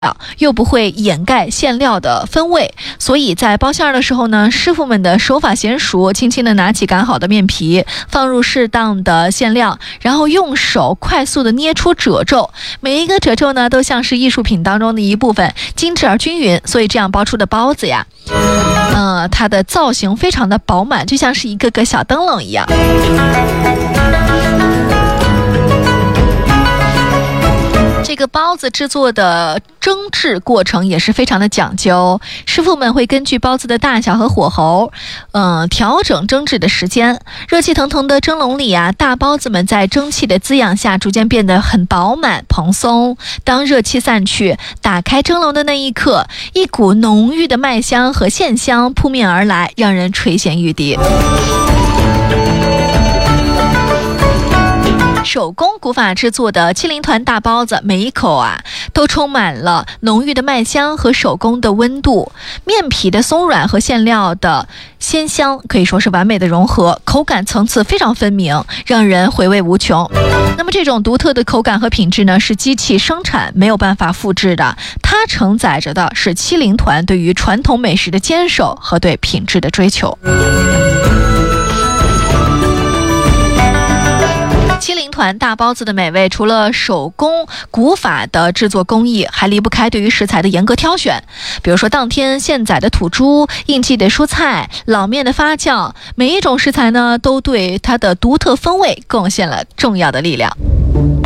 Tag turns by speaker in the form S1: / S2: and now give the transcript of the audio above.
S1: 又不会掩盖馅料的风味，所以在包馅儿的时候呢，师傅们的手法娴熟，轻轻的拿起擀好的面皮，放入适当的馅料，然后用手快速的捏出褶皱，每一个褶皱呢都像是艺术品当中的一部分，精致而均匀，所以这样包出的包子呀，它的造型非常的饱满，就像是一个个小灯笼一样。这个包子制作的蒸制过程也是非常的讲究，师傅们会根据包子的大小和火候，调整蒸制的时间。热气腾腾的蒸笼里啊，大包子们在蒸汽的滋养下逐渐变得很饱满蓬松。当热气散去，打开蒸笼的那一刻，一股浓郁的麦香和馅香扑面而来，让人垂涎欲滴。手工古法制作的七灵团大包子，每一口啊都充满了浓郁的麦香和手工的温度，面皮的松软和馅料的鲜香可以说是完美的融合，口感层次非常分明，让人回味无穷。那么这种独特的口感和品质呢，是机器生产没有办法复制的，它承载着的是七灵团对于传统美食的坚守和对品质的追求。七灵团大包子的美味，除了手工古法的制作工艺，还离不开对于食材的严格挑选。比如说当天现宰的土猪、应季的蔬菜、老面的发酵，每一种食材呢，都对它的独特风味贡献了重要的力量。